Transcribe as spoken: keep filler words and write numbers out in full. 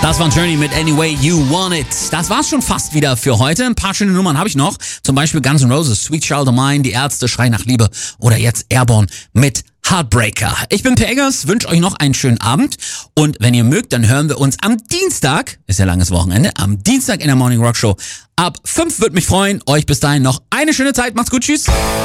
Das war Journey mit Any Way You Want It. Das war's schon fast wieder für heute. Ein paar schöne Nummern habe ich noch. Zum Beispiel Guns N' Roses, Sweet Child of Mine, Die Ärzte, Schrei nach Liebe oder jetzt Airborne mit Heartbreaker. Ich bin Per Eggers, wünsche euch noch einen schönen Abend und wenn ihr mögt, dann hören wir uns am Dienstag, ist ja langes Wochenende, am Dienstag in der Morning Rock Show ab fünf. Würde mich freuen. Euch bis dahin noch eine schöne Zeit. Macht's gut, tschüss.